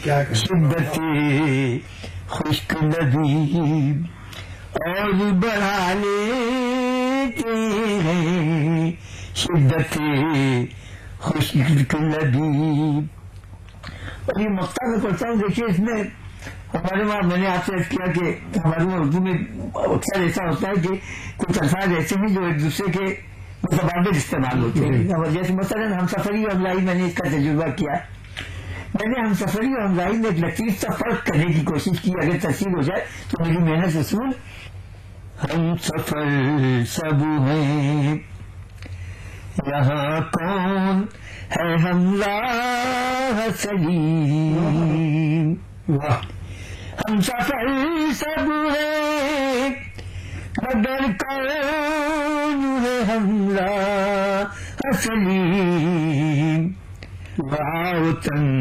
شدت خشک لبیب اور بڑھا لیتے ہیں شدت خشک لبیب. اور یہ مقطع میں پڑھتا ہوں. دیکھیے اس میں ہمارے وہاں میں نے آپ سے کیا کہ ہمارے وہاں اردو میں اکثر ایسا ہوتا ہے کہ کچھ الفاظ ایسے ہیں جو ایک دوسرے کے متبادل استعمال ہوتے ہیں. جیسے مثلاً ہم سفری اور ہمراہی میں نے اس کا تجربہ کیا. میں نے ہم سفری اور ہمراہی میں ایک لطیف سا فرق کرنے کی کوشش کی. اگر تفصیل ہو جائے تو میری محنت سے سن. ہم سفر سب ہیں یہاں کون ہے ہمراہ سلیم. ہم سفر سب ہیں مگر کون ہے ہمراہ سلیم. وہاں